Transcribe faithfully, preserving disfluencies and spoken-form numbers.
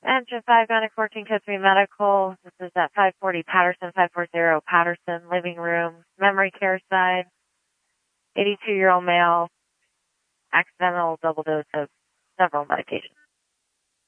Engine five, Gunnick fourteen code three Medical. This is at five forty Patterson, five forty Patterson, living room, memory care side, eighty-two-year-old male, accidental double dose of several medications.